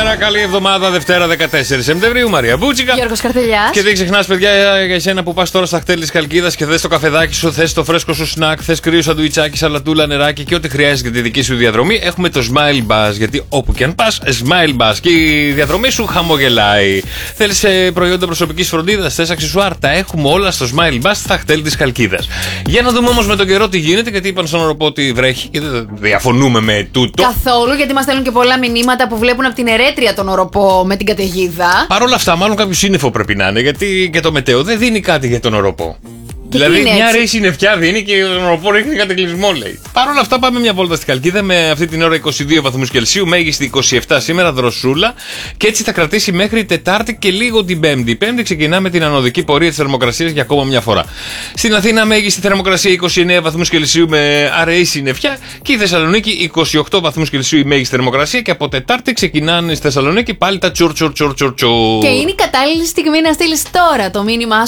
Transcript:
Καλημέρα, καλή εβδομάδα, Δευτέρα 14 Σεπτεμβρίου. Μαρία Μπούτσικα. Γιώργος Καρτελιάς. Και δεν ξεχνάς, παιδιά, για εσένα που πας τώρα στα χτέλη της Χαλκίδας και θες το καφεδάκι σου, θες το φρέσκο σου σνακ, θες κρύο σαντουιτσάκι, σαλατούλα, νεράκι και ό,τι χρειάζεται για τη δική σου διαδρομή. Έχουμε το Smile Bus. Γιατί όπου και αν πας, Smile Bus. Και η διαδρομή σου χαμογελάει. Θέλεις προϊόντα προσωπικής φροντίδας, θες αξεσουάρ, τα έχουμε όλα στο Smile Bus στα χτέλη της Χαλκίδας. Για να δούμε όμως με τον καιρό τι γίνεται, γιατί είπαν στον οροπό ότι βρέχει και δεν διαφωνούμε με τούτο. Καθόλου, γιατί μας στέλνουν και πολλά μηνύματα που βλέπουν από την ερέτρια τον οροπό με την καταιγίδα. Παρ' όλα αυτά, μάλλον κάποιο σύννεφο πρέπει να είναι, γιατί και το μετέο δεν δίνει κάτι για τον οροπό. Δηλαδή, μια ρίση νεφιά δίνει και τον οροπό ρίχνει κατακλυσμό, λέει. Παρ' όλα αυτά, πάμε μια βόλτα στη Χαλκίδα με αυτή την ώρα 22 βαθμούς Κελσίου, μέγιστη 27 σήμερα, δροσούλα. Και έτσι θα κρατήσει μέχρι Τετάρτη και λίγο την Πέμπτη. Πέμπτη ξεκινάμε την ανωδική πορεία της θερμοκρασίας για ακόμα μια φορά. Στην Αθήνα, μέγιστη θερμοκρασία 29 βαθμούς Κελσίου με αραιή συννεφιά. Και η Θεσσαλονίκη 28 βαθμούς Κελσίου η μέγιστη θερμοκρασία. Και από Τετάρτη ξεκινάνε στη Θεσσαλονίκη πάλι τα τσουρ. Και είναι η κατάλληλη στιγμή να στείλεις τώρα το μήνυμά